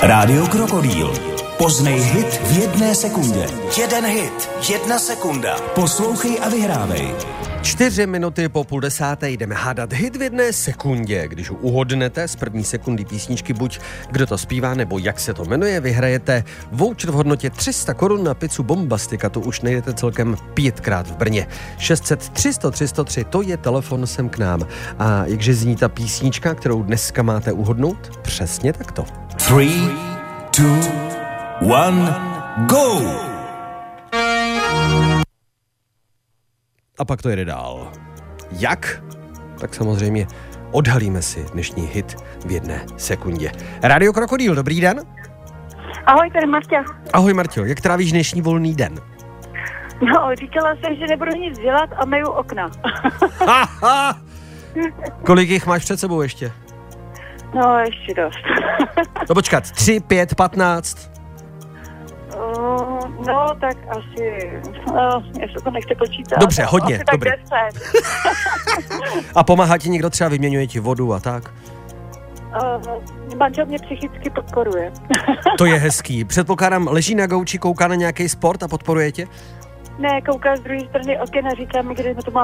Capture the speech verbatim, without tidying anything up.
Rádio Krokodýl. Poznej hit v jedné sekundě. Jeden hit, jedna sekunda. Poslouchej a vyhrávej. Čtyři minuty po půl desáté jdeme hádat hit v jedné sekundě. Když ho uhodnete z první sekundy písničky, buď kdo to zpívá, nebo jak se to jmenuje, vyhrajete voucher v hodnotě tři sta korun na pizzu Bombastika. Tu už nejdete celkem pětkrát v Brně. šest set tři sta tři sta tři, to je telefon sem k nám. A jakže zní ta písnička, kterou dneska máte uhodnout? Přesně takto. Three, two, one, go! A pak to jede dál. Jak? Tak samozřejmě odhalíme si dnešní hit v jedné sekundě. Rádio Krokodýl, dobrý den. Ahoj, tady Marta. Ahoj Marťo, jak trávíš dnešní volný den? No, říkala jsem, že nebudu nic dělat a myju okna. Kolik jich máš před sebou ještě? No, ještě dost. No počkat, tři, pět, patnáct. Uh, no, tak asi, no, já se to nechci počítat. Dobře, hodně, asi dobrý. Tak deset. A pomáhá ti někdo, třeba vyměňuje ti vodu a tak? Uh, manžel mě psychicky podporuje. To je hezký. Předpokládám, leží na gauči, kouká na nějaký sport a podporuje tě? Ne, kouká z druhé strany okna a říká mi, kde to má